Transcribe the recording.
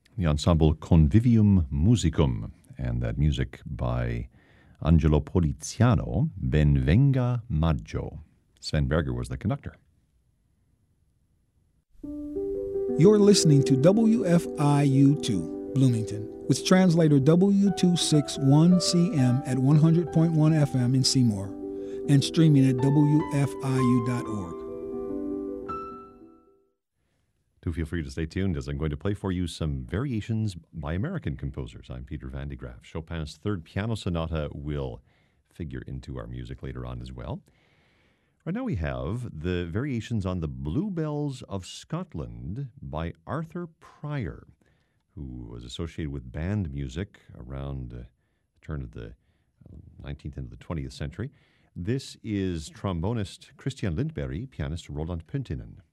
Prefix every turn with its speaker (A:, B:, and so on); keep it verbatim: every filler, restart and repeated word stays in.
A: the ensemble Convivium Musicum, and that music by Angelo Poliziano, Ben Venga Maggio. Sven Berger was the conductor.
B: You're listening to W F I U two, Bloomington, with translator W two sixty-one C M at one hundred point one F M in Seymour, and streaming at W F I U dot org.
A: Do feel free to stay tuned as I'm going to play for you some variations by American composers. I'm Peter Van de Graaff. Chopin's Third Piano Sonata will figure into our music later on as well. Right now we have the variations on the Bluebells of Scotland by Arthur Pryor, who was associated with band music around uh, the turn of the nineteenth into the twentieth century. This is trombonist Christian Lindberg, pianist Roland Pöntinen.